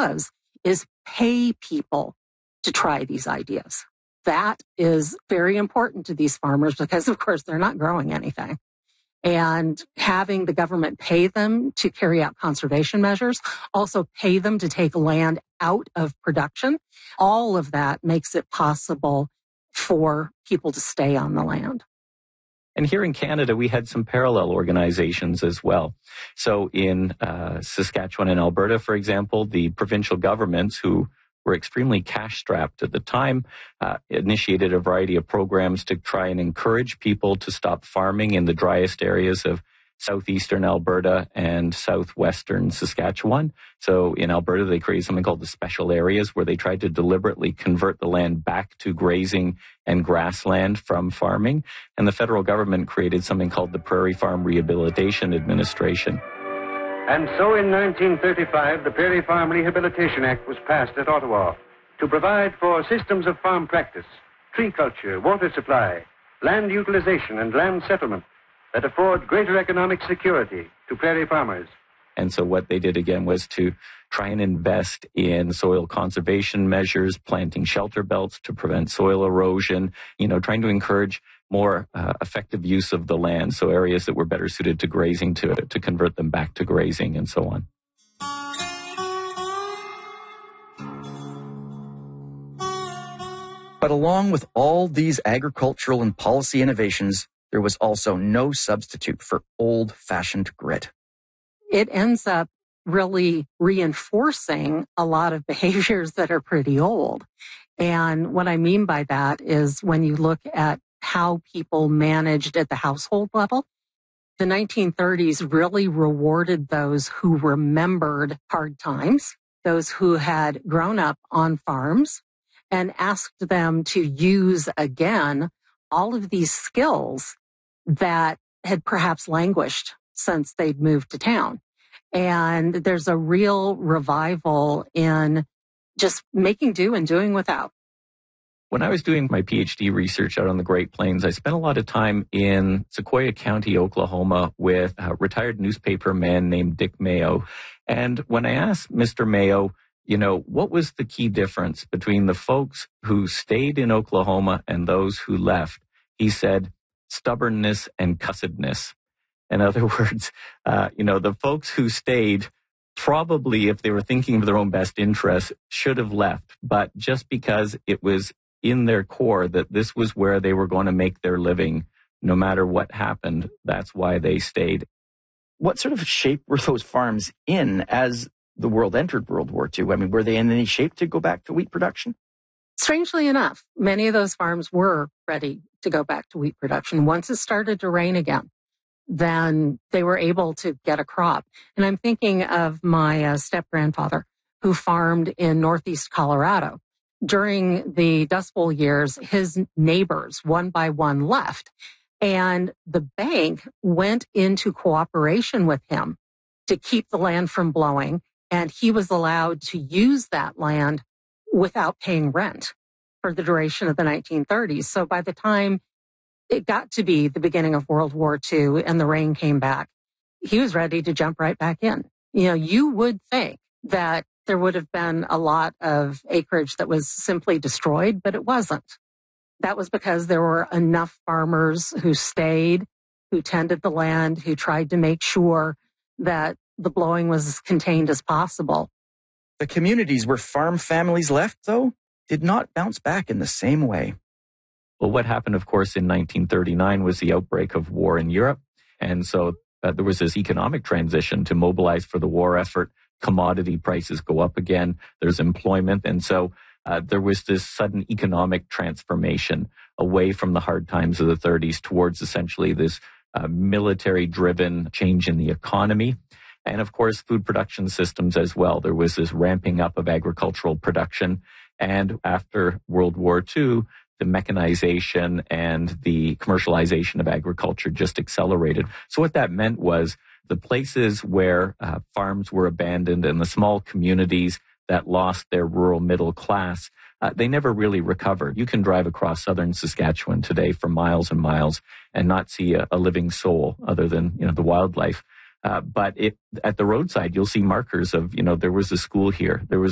does is pay people to try these ideas. That is very important to these farmers because, of course, they're not growing anything. And having the government pay them to carry out conservation measures, also pay them to take land out of production, all of that makes it possible for people to stay on the land. And here in Canada, we had some parallel organizations as well. So in Saskatchewan and Alberta, for example, the provincial governments, who were extremely cash-strapped at the time, initiated a variety of programs to try and encourage people to stop farming in the driest areas of southeastern Alberta and southwestern Saskatchewan. So in Alberta, they created something called the special areas, where they tried to deliberately convert the land back to grazing and grassland from farming. And the federal government created something called the Prairie Farm Rehabilitation Administration. And so in 1935, the Prairie Farm Rehabilitation Act was passed at Ottawa to provide for systems of farm practice, tree culture, water supply, land utilization, and land settlement that afford greater economic security to prairie farmers. And so what they did again was to try and invest in soil conservation measures, planting shelter belts to prevent soil erosion, trying to encourage more effective use of the land. So areas that were better suited to grazing to convert them back to grazing and so on. But along with all these agricultural and policy innovations, there was also no substitute for old-fashioned grit. It ends up really reinforcing a lot of behaviors that are pretty old. And what I mean by that is when you look at how people managed at the household level, the 1930s really rewarded those who remembered hard times, those who had grown up on farms, and asked them to use again all of these skills that had perhaps languished since they'd moved to town. And there's a real revival in just making do and doing without. When I was doing my PhD research out on the Great Plains, I spent a lot of time in Sequoyah County, Oklahoma, with a retired newspaperman named Dick Mayo. And when I asked Mr. Mayo, what was the key difference between the folks who stayed in Oklahoma and those who left, he said, stubbornness and cussedness. In other words, the folks who stayed probably, if they were thinking of their own best interests, should have left. But just because it was in their core that this was where they were going to make their living, no matter what happened, that's why they stayed. What sort of shape were those farms in as the world entered World War II? I mean, were they in any shape to go back to wheat production? Strangely enough, many of those farms were ready to go back to wheat production. Once it started to rain again, then they were able to get a crop. And I'm thinking of my step-grandfather who farmed in northeast Colorado. During the Dust Bowl years, his neighbors, one by one, left. And the bank went into cooperation with him to keep the land from blowing. And he was allowed to use that land without paying rent for the duration of the 1930s. So by the time it got to be the beginning of World War II and the rain came back, he was ready to jump right back in. You would think that there would have been a lot of acreage that was simply destroyed, but it wasn't. That was because there were enough farmers who stayed, who tended the land, who tried to make sure that the blowing was as contained as possible. The communities where farm families left, though, did not bounce back in the same way. Well, what happened, of course, in 1939 was the outbreak of war in Europe. And so there was this economic transition to mobilize for the war effort. Commodity prices go up again. There's employment. And so there was this sudden economic transformation away from the hard times of the 30s towards essentially this military-driven change in the economy. And of course, food production systems as well. There was this ramping up of agricultural production. And after World War II, the mechanization and the commercialization of agriculture just accelerated. So what that meant was the places where farms were abandoned and the small communities that lost their rural middle class, they never really recovered. You can drive across southern Saskatchewan today for miles and miles and not see a living soul other than, the wildlife. But at the roadside, you'll see markers of, there was a school here. There was